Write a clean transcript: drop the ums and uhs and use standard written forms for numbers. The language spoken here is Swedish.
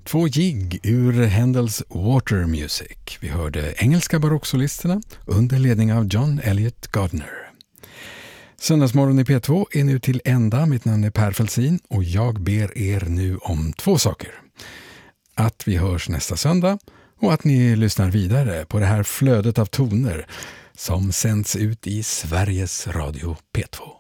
Två jigg ur Händels Water Music. Vi hörde engelska barocksolisterna under ledning av John Elliott Gardner. Söndagsmorgon i P2 är nu till ända. Mitt namn är Per Felsin och jag ber er nu om två saker. Att vi hörs nästa söndag och att ni lyssnar vidare på det här flödet av toner som sänds ut i Sveriges Radio P2.